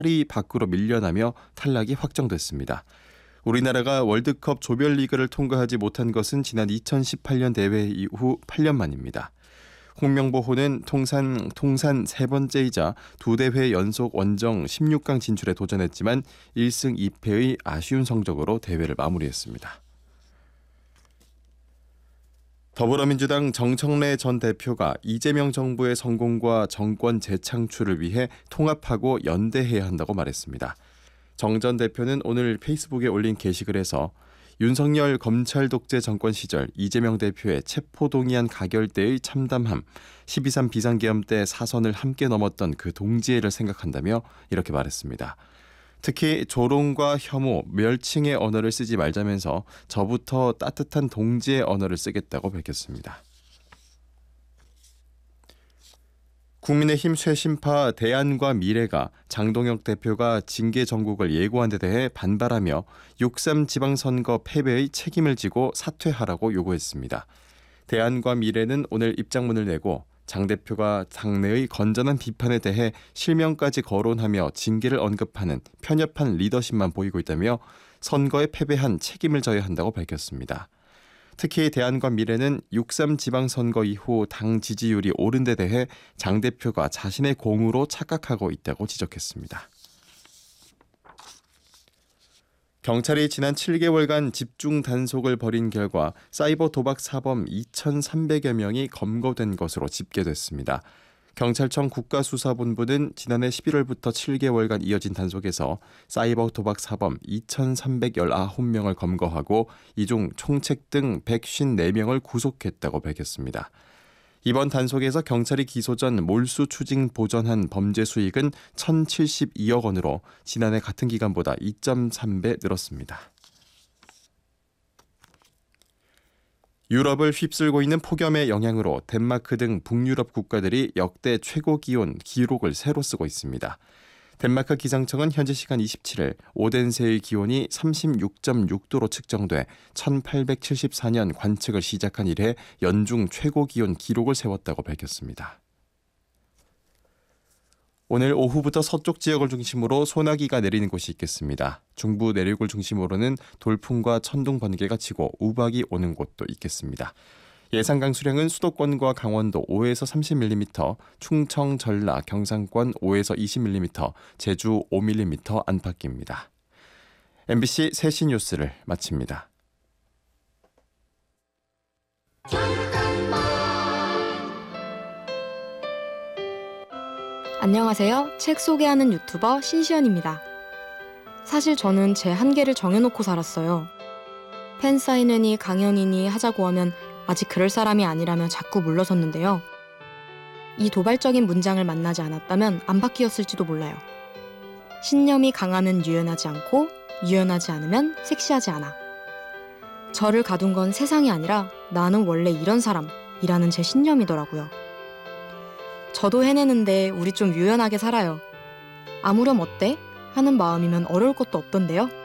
8위 밖으로 밀려나며 탈락이 확정됐습니다. 우리나라가 월드컵 조별리그를 통과하지 못한 것은 지난 2018년 대회 이후 8년 만입니다. 홍명보호는 통산 세 번째이자 두 대회 연속 원정 16강 진출에 도전했지만 1승 2패의 아쉬운 성적으로 대회를 마무리했습니다. 더불어민주당 정청래 전 대표가 이재명 정부의 성공과 정권 재창출을 위해 통합하고 연대해야 한다고 말했습니다. 정 전 대표는 오늘 페이스북에 올린 게시글에서 윤석열 검찰 독재 정권 시절 이재명 대표의 체포동의안 가결 때의 참담함, 12.3 비상계엄 때 사선을 함께 넘었던 그 동지애를 생각한다며 이렇게 말했습니다. 특히 조롱과 혐오, 멸칭의 언어를 쓰지 말자면서 저부터 따뜻한 동지의 언어를 쓰겠다고 밝혔습니다. 국민의힘 쇄신파 대안과 미래가 장동혁 대표가 징계 정국을 예고한 데 대해 반발하며 6.3 지방선거 패배의 책임을 지고 사퇴하라고 요구했습니다. 대안과 미래는 오늘 입장문을 내고 장 대표가 당내의 건전한 비판에 대해 실명까지 거론하며 징계를 언급하는 편협한 리더십만 보이고 있다며 선거에 패배한 책임을 져야 한다고 밝혔습니다. 특히 대안과 미래는 6.3 지방선거 이후 당 지지율이 오른 데 대해 장 대표가 자신의 공으로 착각하고 있다고 지적했습니다. 경찰이 지난 7개월간 집중 단속을 벌인 결과 사이버 도박 사범 2,300여 명이 검거된 것으로 집계됐습니다. 경찰청 국가수사본부는 지난해 11월부터 7개월간 이어진 단속에서 사이버 도박 사범 2,319명을 검거하고 이 중 총책 등 154명을 구속했다고 밝혔습니다. 이번 단속에서 경찰이 기소 전 몰수 추징 보전한 범죄 수익은 1,072억 원으로 지난해 같은 기간보다 2.3배 늘었습니다. 유럽을 휩쓸고 있는 폭염의 영향으로 덴마크 등 북유럽 국가들이 역대 최고 기온 기록을 새로 쓰고 있습니다. 덴마크 기상청은 현지 시간 27일 오덴세의 기온이 36.6도로 측정돼 1874년 관측을 시작한 이래 연중 최고 기온 기록을 세웠다고 밝혔습니다. 오늘 오후부터 서쪽 지역을 중심으로 소나기가 내리는 곳이 있겠습니다. 중부 내륙을 중심으로는 돌풍과 천둥 번개가 치고 우박이 오는 곳도 있겠습니다. 예상 강수량은 수도권과 강원도 5에서 30mm, 충청, 전라, 경상권 5에서 20mm, 제주 5mm 안팎입니다. MBC 세시 뉴스를 마칩니다. 안녕하세요. 책 소개하는 유튜버 신시연입니다. 사실 저는 제 한계를 정해놓고 살았어요. 팬 사인회니 강연이니 하자고 하면 아직 그럴 사람이 아니라며 자꾸 물러섰는데요. 이 도발적인 문장을 만나지 않았다면 안 바뀌었을지도 몰라요. 신념이 강하면 유연하지 않고 유연하지 않으면 섹시하지 않아. 저를 가둔 건 세상이 아니라 나는 원래 이런 사람이라는 제 신념이더라고요. 저도 해내는데 우리 좀 유연하게 살아요. 아무렴 어때? 하는 마음이면 어려울 것도 없던데요.